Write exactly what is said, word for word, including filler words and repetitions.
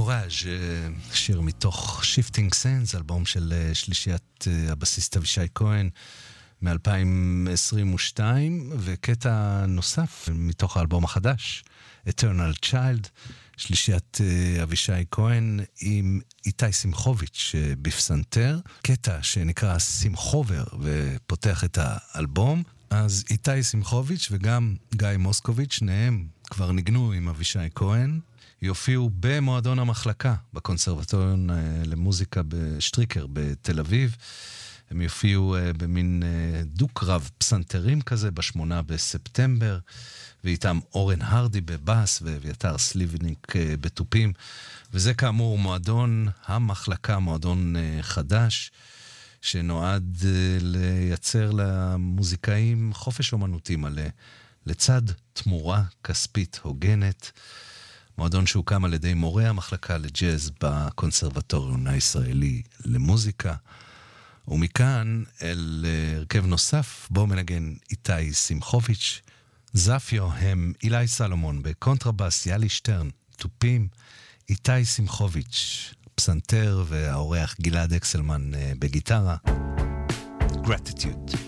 קוראז', שיר מתוך Shifting Sands, אלבום של שלישיית הבסיסט אבישי כהן מ-אלפיים עשרים ושתיים, וקטע נוסף מתוך האלבום החדש, Eternal Child, שלישיית אבישי כהן עם איתי שמחוביץ' בפסנתר, קטע שנקרא שמחובר ופותח את האלבום. אז איתי שמחוביץ' וגם גיא מוסקוביץ', שניהם כבר ניגנו עם אבישי כהן, יופיעו במועדון המחלקה בקונסרבטוריון למוזיקה בשטריקר בתל אביב. הם יופיעו במין דו-קרב פסנתרים כזה בשמונה בספטמבר, ואיתם אורן הרדי בבאס ואביתר סליבניק בטופים. וזה כאמור מועדון המחלקה, מועדון חדש, שנועד לייצר למוזיקאים חופש אומנותי מלא, לצד תמורה כספית הוגנת. מועדון שהוקם על ידי מורי המחלקה לג'אז בקונסרבטוריון הישראלי למוזיקה. ומכאן אל הרכב נוסף, בו מנגן איתי שמחוביץ', זפיו הם אילי סלומון בקונטרבאס, יאלי שטרן, טופים, איתי שמחוביץ' פסנתר, והאורח גלעד אקסלמן בגיטרה. Gratitude.